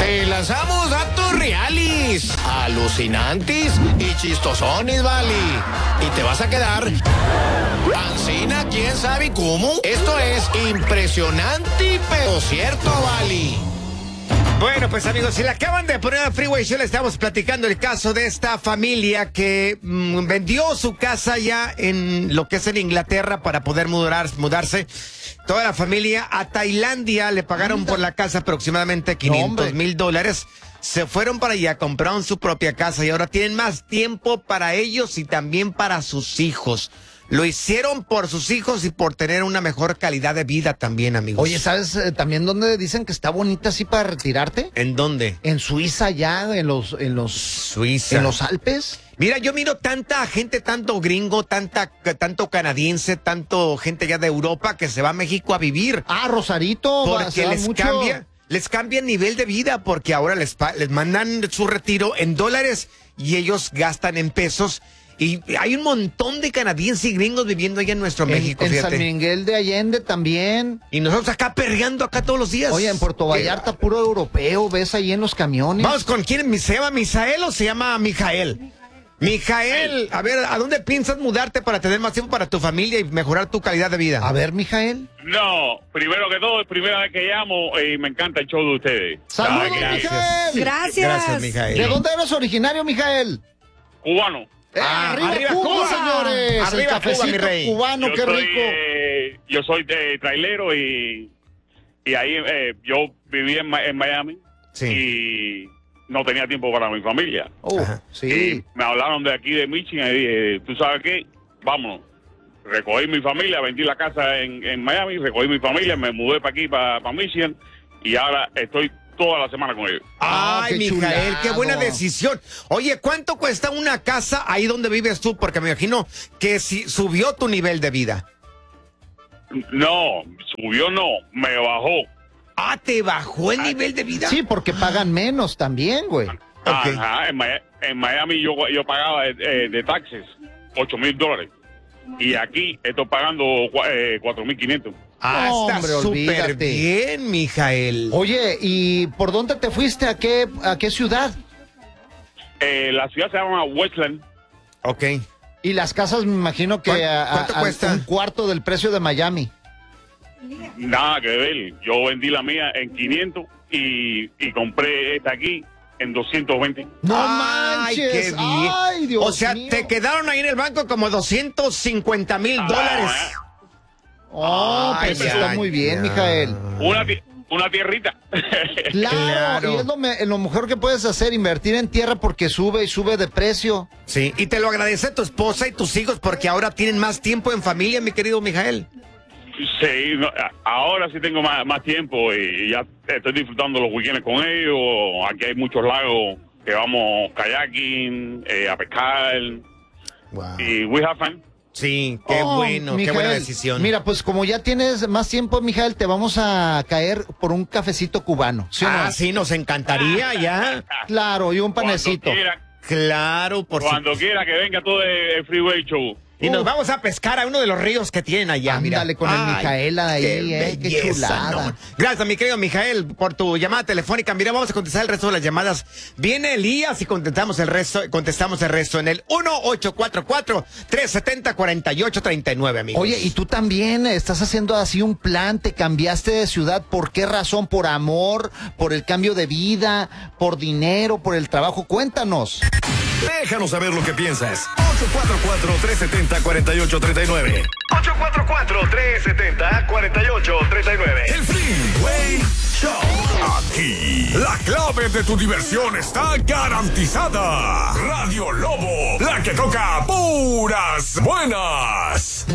Te lanzamos datos reales, alucinantes y chistosones, vale. Y te vas a quedar ancina, quién sabe cómo. Esto es impresionante, pero cierto, vale. Bueno, pues amigos, si le acaban de poner a Freeway Show, le estamos platicando el caso de esta familia que vendió su casa ya en lo que es en Inglaterra para poder mudarse. Toda la familia a Tailandia, le pagaron por la casa aproximadamente $500,000. Se fueron para allá, compraron su propia casa y ahora tienen más tiempo para ellos y también para sus hijos. Lo hicieron por sus hijos y por tener una mejor calidad de vida también, amigos. Oye, ¿sabes también dónde dicen que está bonita así para retirarte? ¿En dónde? En Suiza, ya, Suiza. En los Alpes. Mira, yo miro tanta gente, tanto gringo, tanto canadiense, tanto gente ya de Europa que se va a México a vivir. Ah, Rosarito. Porque les cambia el nivel de vida, porque ahora les mandan su retiro en dólares y ellos gastan en pesos. Y hay un montón de canadienses y gringos viviendo allá en nuestro México, en fíjate. San Miguel de Allende también. Y nosotros acá perreando acá todos los días. Oye, en Puerto Vallarta, puro europeo, ves ahí en los camiones. Vamos con quién, ¿se llama Misael o se llama Mijael? Mijael, a ver, ¿a dónde piensas mudarte para tener más tiempo para tu familia y mejorar tu calidad de vida? A ver, Mijael. No, primero que todo, es primera vez que llamo y me encanta el show de ustedes. ¡Saludos, Mijael! Gracias, Mijael. ¿De dónde eres originario, Mijael? Cubano. Arriba Cuba, señores. Arriba el cafecito Cuba, mi rey. cubano, qué rico. Yo soy de trailero y ahí yo viví en Miami y no tenía tiempo para mi familia. Sí. Y me hablaron de aquí de Michigan y dije, ¿tú sabes qué? Vámonos. Recogí mi familia, vendí la casa en Miami, recogí mi familia, me mudé para aquí, para Michigan, y ahora estoy toda la semana con ellos. Ay, qué Mijael, chulado. qué buena decisión. Oye, ¿cuánto cuesta una casa ahí donde vives tú? Porque me imagino que si subió tu nivel de vida. No, subió no, me bajó. Ah, ¿te bajó el nivel de vida? Sí, porque pagan menos también, güey. Ajá, en Miami yo pagaba de taxes $8,000 y aquí estoy pagando 4,500. Ah, No, está hombre, súper olvídate. bien, Mijael. Oye, ¿y por dónde te fuiste? ¿A qué ciudad? La ciudad se llama Westland. Ok. Y las casas me imagino que ¿Cuánto cuesta? un cuarto del precio de Miami. Nada que ver. Yo vendí la mía en 500 y compré esta aquí en 220. ¡No Ay, manches! qué bien. ¡Ay, Dios O sea, mío! te quedaron ahí en el banco como $250,000. Oh, Ay, pues ya, está muy bien, ya. Mijael. Una tierrita. Claro, y es lo mejor que puedes hacer, invertir en tierra porque sube y sube de precio. Sí, y te lo agradece tu esposa y tus hijos porque ahora tienen más tiempo en familia, mi querido Mijael. Sí, ahora sí tengo más tiempo y ya estoy disfrutando los weekends con ellos. Aquí hay muchos lagos que vamos kayaking, a pescar. Wow. Y we have fun. Sí, qué bueno, qué Mijael, buena decisión. Mira, pues como ya tienes más tiempo, Mijael, te vamos a caer por un cafecito cubano. ¿Sí o no? Sí, nos encantaría ya. Claro, y un panecito. Claro, Cuando quiera que venga todo el Freeway Show. Y nos vamos a pescar a uno de los ríos que tienen allá, mira. Ándale con el Mijael ahí, qué belleza, chulada. ¿no? Gracias, mi querido Mijael, por tu llamada telefónica. Mira, vamos a contestar el resto de las llamadas. Viene Elías y contestamos el resto en el 1-844-370-4839, amigos. Oye, y tú también estás haciendo así un plan, te cambiaste de ciudad, ¿por qué razón? ¿Por amor? ¿Por el cambio de vida? ¿Por dinero? ¿Por el trabajo? Cuéntanos. Déjanos saber lo que piensas. 844-370-4839. 844-370-4839. El Freeway Show. Aquí, la clave de tu diversión está garantizada. Radio Lobo, la que toca puras buenas.